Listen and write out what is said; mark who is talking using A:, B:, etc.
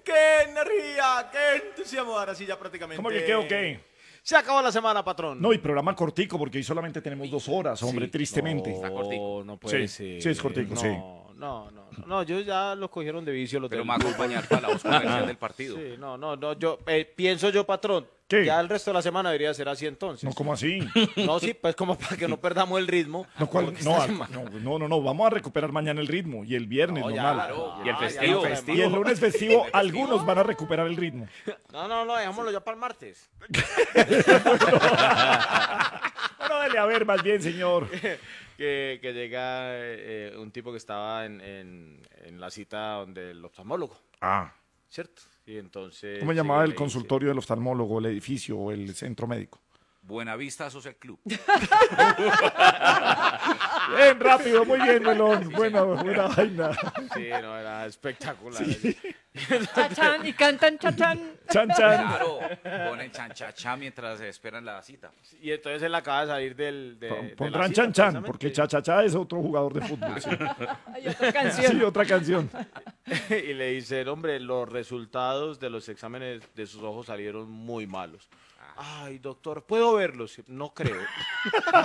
A: ¡Qué energía! ¡Qué entusiasmo! Ahora sí, ya prácticamente.
B: ¿Cómo que qué o qué?
A: Se acabó la semana, patrón.
B: No, y programa cortico, porque hoy solamente tenemos 2 horas, hombre,
A: Sí.
B: tristemente.
A: No,
C: Está cortico.
A: no puede
B: Sí,
A: ser.
B: sí es cortico,
A: no,
B: sí.
A: No, yo ya los cogieron de vicio los
C: Pero
A: del
C: me va a acompañar para la voz comercial del partido.
A: Sí, yo pienso yo, patrón.
B: ¿Qué?
A: Ya el resto de la semana debería ser así entonces.
B: No, ¿cómo así?
A: No, sí, pues como para que no perdamos el ritmo.
B: No,
A: Porque esta semana-
B: no, vamos a recuperar mañana el ritmo y el viernes
A: No, ya,
B: normal.
C: Claro, y el
A: ya,
C: festivo.
A: ya,
B: Y el lunes festivo, algunos van a recuperar el ritmo.
A: No, dejámoslo ya para el martes.
B: Bueno, dale a ver más bien, señor.
A: Que llega un tipo que estaba en la cita donde el oftalmólogo,
B: Ah,
A: ¿cierto? Y entonces...
B: ¿cómo
A: llega
B: llamaba
A: y
B: el
A: le dice,
B: consultorio del oftalmólogo, el edificio o el centro médico?
C: Buenavista Social Club.
B: Bien, rápido, muy bien, Melón. Buena vaina.
A: Sí, no, era espectacular.
D: Chachán, y cantan chachán.
B: Chan, chan.
C: Claro, ponen chanchacha mientras esperan la cita.
A: Y entonces él acaba de salir de la
B: Pondrán
A: cita,
B: chan, chan,
A: precisamente.
B: porque cha es otro jugador de fútbol. Sí,
D: Hay otra canción.
B: sí, otra canción.
A: Y le dicen, hombre, los resultados de los exámenes de sus ojos salieron muy malos. Ay, doctor, ¿puedo verlos? No creo.